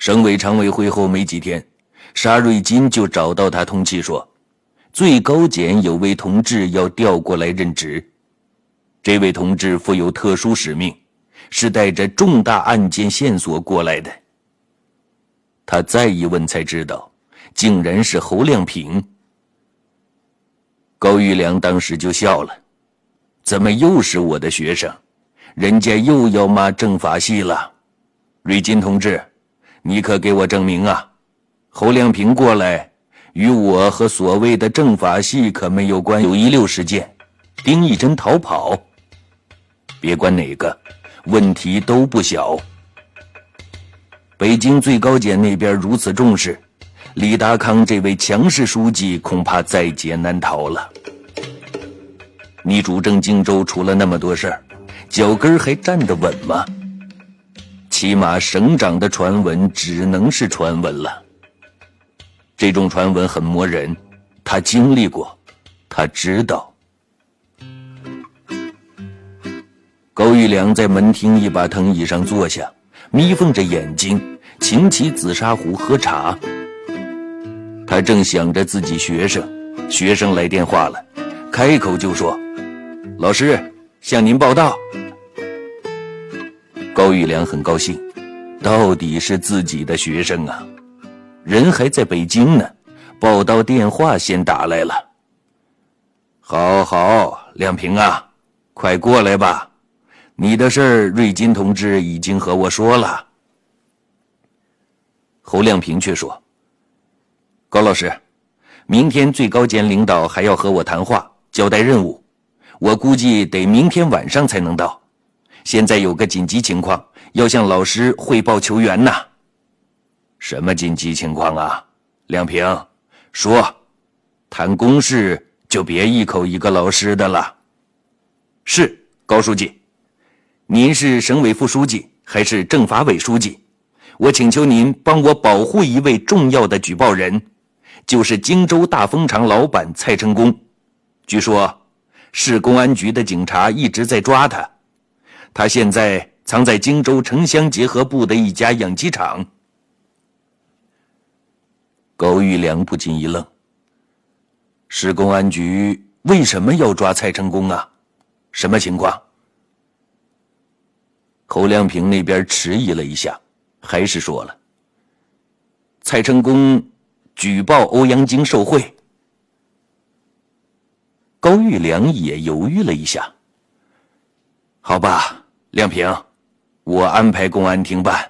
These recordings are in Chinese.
省委常委会后没几天，沙瑞金就找到他通气说，最高检有位同志要调过来任职。这位同志负有特殊使命，是带着重大案件线索过来的。他再一问才知道，竟然是侯亮平。高玉良当时就笑了，怎么又是我的学生？人家又要骂政法系了。瑞金同志，你可给我证明啊，侯亮平过来与我和所谓的政法系可没有关。916事件，丁义珍逃跑，别管哪个，问题都不小。北京最高检那边如此重视，李达康这位强势书记恐怕在劫难逃了。你主政荆州出了那么多事儿，脚跟还站得稳吗？起码省长的传闻只能是传闻了。这种传闻很磨人，他经历过，他知道。高玉良在门厅一把藤椅上坐下，眯缝着眼睛，擎起紫砂壶喝茶。他正想着自己学生来电话了，开口就说：“老师，向您报到。”高玉良很高兴，到底是自己的学生啊，人还在北京呢，报到电话先打来了。好，亮平啊，快过来吧，你的事儿瑞金同志已经和我说了。侯亮平却说：“高老师，明天最高检领导还要和我谈话，交代任务，我估计得明天晚上才能到。现在有个紧急情况，要向老师汇报求援呐。”什么紧急情况啊？亮平，说。谈公事就别一口一个老师的了。是，高书记。您是省委副书记还是政法委书记？我请求您帮我保护一位重要的举报人，就是荆州大蜂场老板蔡成功。据说市公安局的警察一直在抓他，他现在藏在荆州城乡结合部的一家养鸡场。高玉良不禁一愣，市公安局为什么要抓蔡成功啊？什么情况？侯亮平那边迟疑了一下，还是说了：“蔡成功举报欧阳菁受贿。”高玉良也犹豫了一下。好吧，亮平，我安排公安厅办。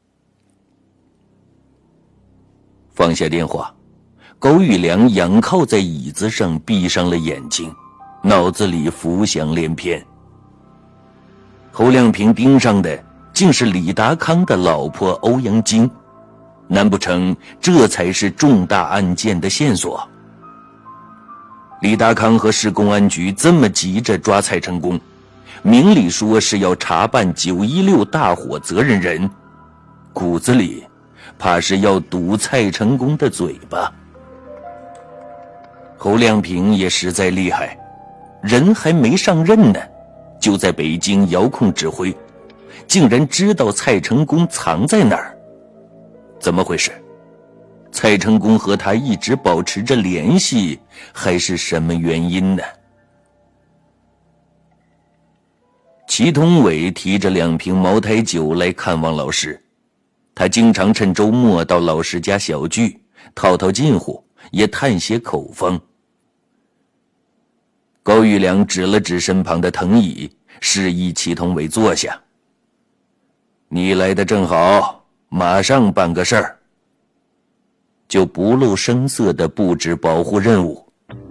放下电话，高玉良仰靠在椅子上，闭上了眼睛，脑子里浮想联翩。侯亮平盯上的竟是李达康的老婆欧阳菁，难不成这才是重大案件的线索？李达康和市公安局这么急着抓蔡成功，明里说是要查办916大火责任人，骨子里怕是要堵蔡成功的嘴巴。侯亮平也实在厉害，人还没上任呢，就在北京遥控指挥，竟然知道蔡成功藏在哪儿。怎么回事？蔡成功和他一直保持着联系，还是什么原因呢？祁同伟提着2瓶茅台酒来看望老师，他经常趁周末到老师家小聚，套套近乎，也探些口风。高玉良指了指身旁的藤椅，示意祁同伟坐下。你来的正好，马上办个事儿。就不露声色地布置保护任务。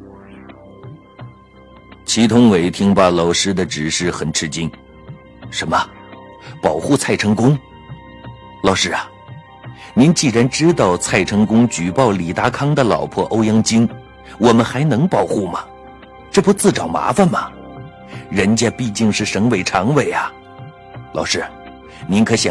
祁同伟听罢老师的指示，很吃惊。什么？保护蔡成功？老师啊，您既然知道蔡成功举报李达康的老婆欧阳菁，我们还能保护吗？这不自找麻烦吗？人家毕竟是省委常委啊。老师，您可想